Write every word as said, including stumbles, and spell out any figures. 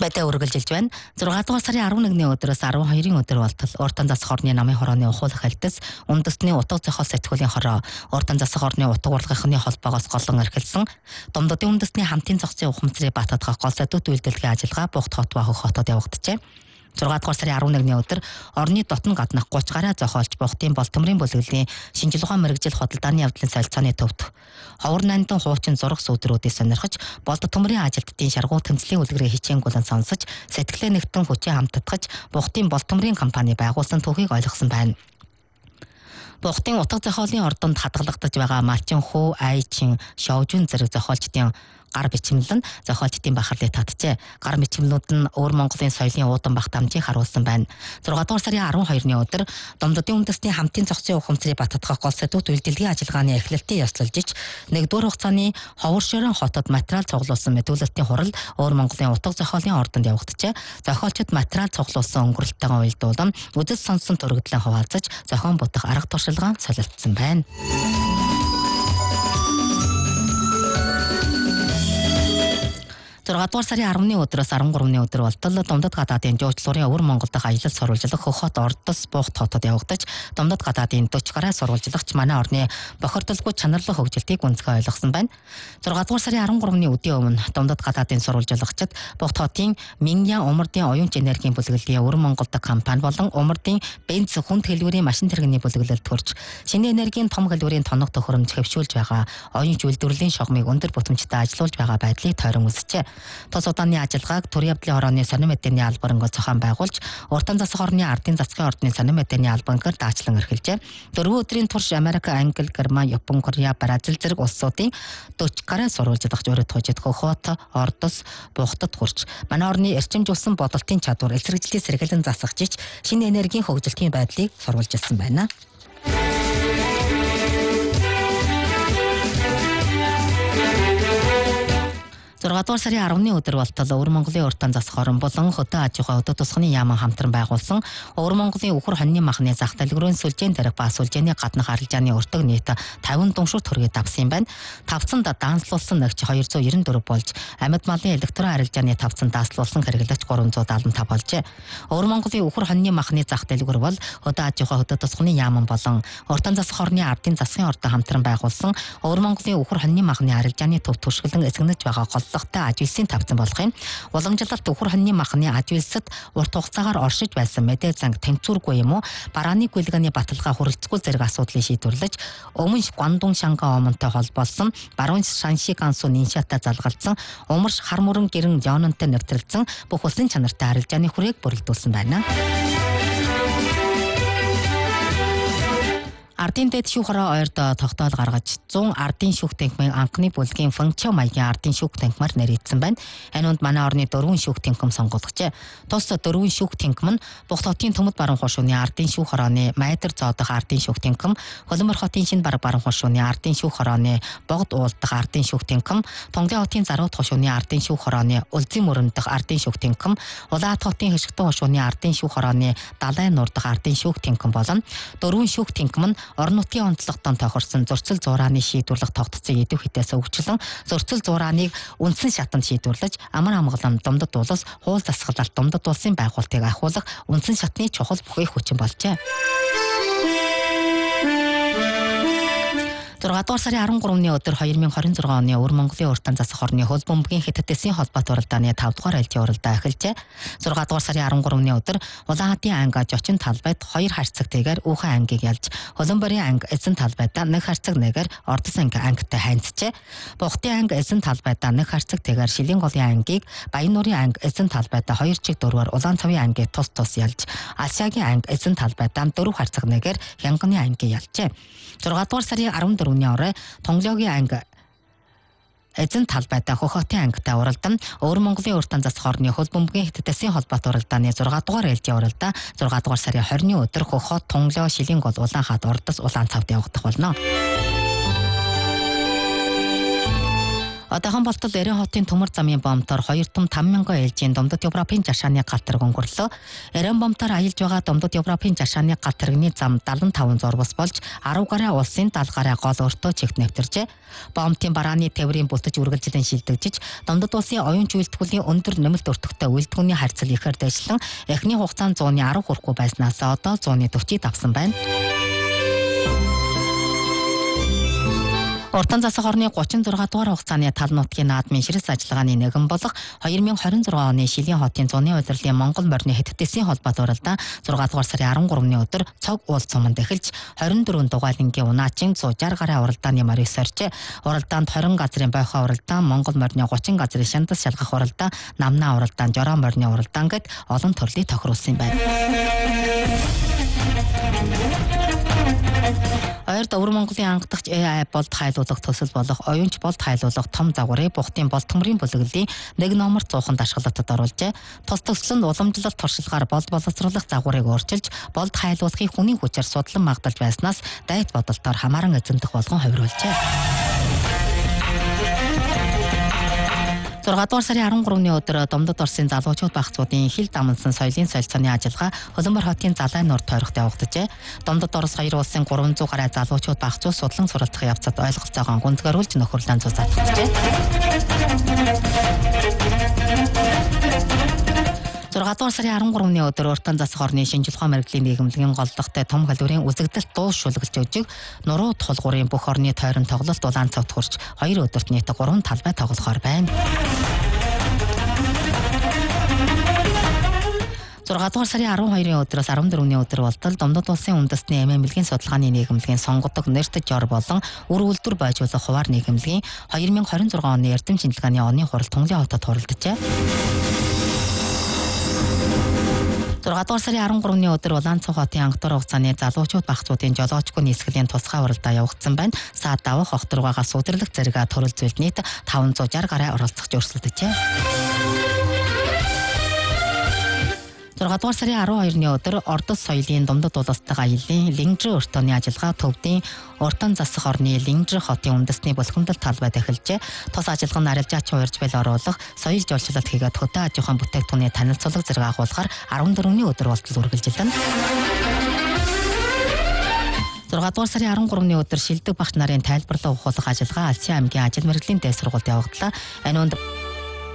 Байтаа үргэлжилж байна. зургаан дугаар сарын арван нэгний өдрөөс арван хоёрын өдөр болтол Уртан засах орны намын хорооны ухуулах альтас үндэстний утга зохиол сэтгүүлийн хороо Уртан засах орны утга урлагийнхны холбоогоос голон эрхэлсэн Домдодын үндэстний хамтын зохицын ухамсарыг баттгах гол сэдвүүд үйлдвэрлэлийн ажиллагаа Бухт хот ба Хөх хотод явагджээ. зургаан дугаар сарын арван нэгний өдөр орны дотн гаднах гуч гараа зохиолч Бухтын Болтомрын бүлэглэлийн шинжлэх ухаан мэрэгжил худалдааны явдлын солилцооны төвд ховор найндан хуучин зураг сүудрүүдийг сонирхож Болд төмрийн ажилтдын шаргуу тэмцлийн үлгэрээ хичээнгүлэн сонсож сэтгэлээ нэгтэн хүчээ хамтдагч Бухтын Болтомрын компани байгуулсан түүхийг ойлгосон байна. Бухтын утга зохиолын ордонд хадгалагдаж байгаа Малчин хүү, Айчин, Шовжун зэрэг зохиолчдын гар бичмэл нь зохиолчдын бахарлыг татжээ. Гар бичмлүүд нь өвөр Монголын соёлын уудан багт амжийг харуулсан байна. зургаан дугаар сарын арван хоёрны өдөр Домдодын үндэстний хамтын зохицын ухамсарыг баттгах гол сэдвүүд үйлдвэрлэлийн ажиллагааны эхлэлтийн ёслолж иж нэгдүгээр хугацааны ховор шорон хотод материал цуглуулсан мэдүүлэлтийн хурал өвөр Монголын утга зохиолын ордонд явагджээ. Зохиолчид материал цуглуулсан өнгөрөлтөйгөө уялдуулан үзэл сонссон төрөгдлөө хуваалцаж зохион бүтэх арга туршилгаан солилцсон байна. зургаан дугаар сарын арваны өдрөөс арван гуравны өдөр болтол Домдод гадаадын жуулчлалын өвөр Монгол дахь аялал сурвалжлах Хөх хот Ордос Бухт хотод явагдаж Домдод гадаадын дөрвөн гараа сурвалжлагч манай орны бохирдолгүй чанарлах хөгжилтийг үнцгэй ойлгосон байна. зургаан дугаар сарын арван гуравны өдрийн өмнө Домдод гадаадын сурвалжлагчид Бухт хотын Миньян умардын оюунч энергийн бүлэглэлийн өвөр Монгол дахь компани болон умардын бенз хүнд хэлбэрийн машин тэрэгний бүлэглэлд төрж шинэ энергийн том хэлбэрийн тоног төхөөрөмж хэвшүүлж байгаа оюунч үйлдвэрлэлийн шугамыг өндөр бүтэмжтэй ажилуулж байгаа байдлыг тойрон үзжээ. Тус удааны ажиллагааг Төрийн явдлын хорооны сонин мэдээний албарангуй зохион байгуулж, Уртан засах орны ардын засгийн ордны сонин мэдээний албангаар даачлан эрхэлжээ. Дөрвөн өдрийн турш Америк, Англи, Герман, Япон, Корея, Бразил зэрэг улсуудын дөрвөн гараа сурвалжлагч өрөөд хожид Хөх хот, Ордос, Бухтад хүрч манай орны эрчимжүүлсэн бодолтын чадвар эсрэгжлийн сэргэлэн засагч ич шинэ энергийн хөгжилтийн байдлыг сурвалжилсан байна. зургаан дугаар сарын арваны өдөр болтол өвөр Монголын Уртан засах орн болон хөдөө аж ахуй хөдөө тусганы яаман хамтран байгуулсан өвөр Монголын өвхөр хоньны махны зах дэлгүүрийн сүлжээн дээрх ба сүлжээний гаднах арилжааны өртөг нийт тавин дүншүр төргий давсан байна. Тавцанд даанслуулсан нэгж хоёр зуун девяносто дөрөв болж амьд малын электрон арилжааны тавцанд дааслуулсан хэрэглэгч гурван зуун даатан тав болжээ. Өвөр Монголын өвхөр хоньны махны зах дэлгүүр бол хөдөө аж ахуй хөдөө тусганы яаман болон Уртан засах орны ардын засгийн ордон хамтран байгуулсан өвөр Монголын өвхөр хоньны махны арилжааны төв түшгэлэн эсгэнэж байгаа гол аж үйлсийн тавцан болгохын уламжлалт өвхөр хоньны махны аж үйлсэд урт хугацаагаар оршиж байсан мэдээ занг тэмцүүргүй юм уу барааны гүйлгээний баталгаа хүрэлцэхгүй зэрэг асуудлыг шийдвэрлэж өмнө Гуандун Шанга омонтой холбоолсон баруун Шанши гансуу ниншатай залгалсан умарш хар мөрөн гэрэн Леононтой нэвтрэлцэн бүх улсын чанартай арилжааны хүрээг бүрэлдүүлсэн байна. Ардын дэд шүүх хороо ойрд тогтоол гаргаж зуун ардын шүүх танхимын анхны бүлгийн функчо маягийн ардын шүүх танхимаар нэрийдсэн байна. Энэ үнд манай орны дөрвөн шүүх танхим сонгогдожээ. Тус дөрвөн шүүх танхим нь Бухт хотын Төмөд баруун хошууны ардын шүүх хорооны Майдар зоодох ардын шүүх танхим, Хөлбөмбөр хотын Шинэ бараг баруун хошууны ардын шүүх хорооны Богд уулдах ардын шүүх танхим, Тунгалин хотын Зарууд хошууны ардын шүүх хорооны Улзын мөрөн дэх ардын шүүх танхим, Улаат хотын Хэшгтэн хошууны ардын шүүх хорооны Далай нуур дэх ардын шүүх танхим болон дөрвөн шүүх танхим нь орон нутгийн онцлогтон тохирсон зурцал зурааны шийдвэрлэх тогтцыг идэв хитээс өвчлөн зурцал зурааныг үндсэн шатанд шийдвэрлэж амар амгалан Домдод улс хуул засаглалт Домдод улсын байгуулалтыг ахиулах үндсэн шатны чухал бүхий хүчин болжээ. зургаан дугаар сарын арван гуравны өдөр две тысячи двадцать шесть оны өвөр Монголын Уртан засах орны Хөлбөмбөгийн Хятадын холбоот уралдааны тавд дугаар айлтын уралдаа эхэлжээ. зургаан дугаар сарын арван гуравны өдөр Улаанхатын анги Жочин талбайд хоёр харьцагтэйгээр Үхэн ангийг ялж, Хөлбөмбөрийн анги Эзэн талбайдаа нэг харьцаг нэгээр Ордос анги ангитай хайнцжээ. Бухтын анги Эзэн талбайдаа нэг харьцагтэйгээр Шилэн голын ангийг, Баян нуурын анги Эзэн талбайдаа хоёр чиг дөрвөр Улаан цавын ангийг тус тус ялж, Алшаагийн анги Эзэн талбайдаа дөрөв харьцаг нэгээр Хянганы ангийг ялжээ. зургаан дугаар сарын арван дөрөвний орой Тонглогийн анги Эзэн талбайдаа Хөх хотын ангитай уралдан өвөр Монголын Уртан засах орны Хөлбөмбөгийн Хятадын холбоот уралдааны зургаан дугаар ээлжийн уралдаа зургаан дугаар сарын двадцатны өдөр Хөх хот, Тонглоо, Шилэн гол, Улаанхад, Ордос, Улаан цавд явагдах болно. Одоохон болтол Эрен хотын төмөр замын бомтоор хоёр том таван мянган ээлжийн Домдод Европын жашааны галтраг өнгөрлөө. Эрен бомтоор аялж байгаа Домдод Европын жашааны галтрагны зам дагалан таван зурвас болж арав гаруй улсын даал гаруй гол өртөө чигт нэвтэржээ. Бомтын барааны тээврийн бүтэж үргэлжлэн шилдэгжиж, Домдод улсын оюунч үйлдвэрлэлийн өндөр нэмэлт өртөгтэй үйлдвэрний харьцал ихээр дэвшлэн эхний хугацаанд зууны арав хүрэхгүй байснаас одоо зууны дөрвийг давсан байна. Уртан засаг орны гучин зургаан дугаар хугацааны тал нутгийн наадмын ширээс ажиллагааны нэгэн болох хоёр мянга хорин зургаан оны Шилийн хотын зуны удирлын Монгол морины хэдтэсийн холбоо дууралдаа зургаан дугаар сарын арван гуравны өдөр цог уул цуманд эхэлж хорин дөрвөн дугаалангийн унаачин зуун шарх гаруй уралдааны морийг сорьж, уралдаанд хорин газрын бойхоо уралдаан, Монгол морины гучин газрын шандас шалгах уралдаан, намнаа уралдаан, жороо морины уралдаан гэд олон төрлийг тохируулсан байна. Ойрд Өвөр Монголын ангадагч эй ай болд хайлуулах төсөл болох оюунч болд хайлуулах том загварыг Бухтын болд төмрийн бүлэглэлийн нэг номер цуухан дашгалтад оруулжээ. Тус төсөл нь уламжлалт туршилгаар болд боловсруулах загварыг өөрчилж, болд хайлуулахыг хүний хүчээр судлан магадalж байснаас дайт бодолтоор хамааран эзэмдэх болгон хувируулжээ. зургаан дугаар сарын арван гуравны өдөр Домдод Оросын залуучууд багцуудын хил дамнсан соёлын солилцооны ажиллагаа Хөлбөмбөр хотын Залай нурд тойрогт явагдажээ. Домдод Орос хоёр улсын гурван зуун гаруй залуучууд багцууд судлан суралцах явцад ойлголцоогоо гүнзгийрүүлж нөхөрлөн зузаалчихжээ. зургаан дугаар сарын арван гуравны өдөр Уртан засаг орны шинжлэх ухаан мэргэжлийн нийгэмлэгийн голлогтой том халдварын үзэгдэлт дуус шүлгэлж өжиг нуруу тулгуурын бүх орны тойрон тоглолт улаан цогт хурж хоёр өдөрт нийт гурван талбай тоглохоор байна. зургаан дугаар сарын арван хоёрын өдрөөс арван дөрөвний өдөр болтол Домдод улсын үндэсний эмээмлэгийн судалгааны нийгэмлэгийн сонгодог нэрт жор болон үр үйлдвэр байжуулах хуваар нийгэмлэгийн хоёр мянга хорин зургаан оны эрдэм шинжилгээний оны хурал Тунгалин хотод хуралджээ. зургаан дугаар сарын арван гуравны өдөр Улаанцай хотын ангадуур хугацааны залуучууд багцуудын жолоочгүй нийсгэлийн тусгай уралдаа явагдсан байна. Саад давах огторгоогоос удирлах зэрэгэ төрөл зүйлд нийт таван зуун шарх гаруй оролцогч өрсөлдөжээ. зургаан дугаар сарын арван хоёрны өдөр Ордос соёлын Домдод улстай аяллаа Лингжи өртөөний ажиллагаа Төвдийн Уртан засаг орны Лингжи хотын үндэсний булхимдал талбайд эхэлжээ. Тус ажиллагаа нь арилжаачин урьж бэл оруулах, соёл жуулчлалт хийгээд хөдөө аж ахуйн бүтээгдэхүүний танилцуулга зэрэг агуулгаар арван дөрөвний өдөр болтол үргэлжилнэ. зургаан дугаар сарын арван гуравны өдөр шилдэг багш нарын тайлбарлал ухуулах ажиллагаа Алсын аймгийн ажил мэргэжлийн дэс сургуульд явагдлаа. Энэ өнд